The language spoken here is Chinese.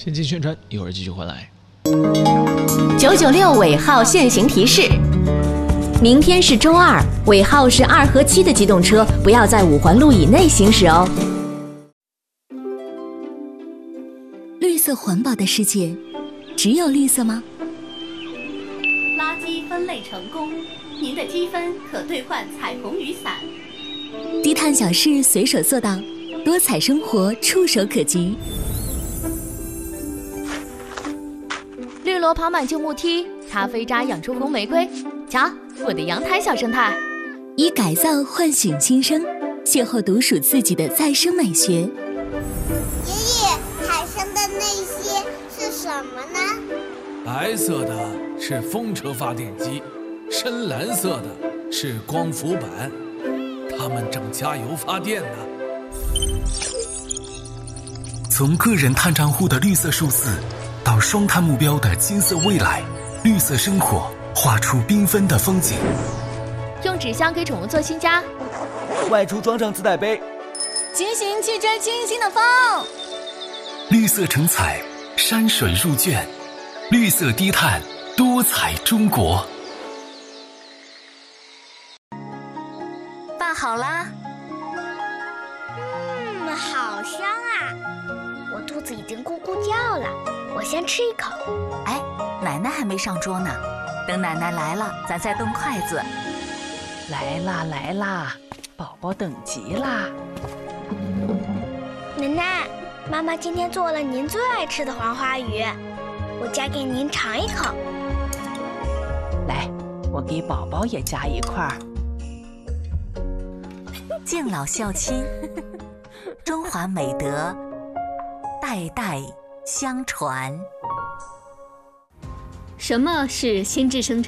先进宣传，一会儿继续回来。 996尾号限行提示：明天是周二，尾号是2和7的机动车不要在5环路以内行驶哦。 绿色环保的世界，只有绿色吗？ 垃圾分类成功，您的积分可兑换彩虹雨伞。 低碳小事随手做到，多彩生活触手可及。 绿萝跑满旧木梯，咖啡渣养出红玫瑰。瞧，我的阳台小生态。 以改造唤醒新生，邂逅独属自己的再生美学。 爷爷，海上的那些是什么呢？ 白色的是风车发电机，深蓝色的是光伏板，它们正加油发电呢。 从个人碳账户的绿色数字，到双碳目标的金色未来，绿色生活画出缤纷的风景。 用纸箱给宠物做新家， 外出装上自带杯， 骑行去追清新的风。 绿色成彩，山水入卷，绿色低碳，多彩中国。 拌好啦。 好香啊！我肚子已经咕咕叫了，我先吃一口。 哎，奶奶还没上桌呢，等奶奶来了，咱再动筷子。 来啦来啦，宝宝等急啦！ 奶奶，妈妈今天做了您最爱吃的黄花鱼，我夹给您尝一口。 来，我给宝宝也夹一块儿。 敬老孝亲，中华美德代代相传。 什么是心智生产？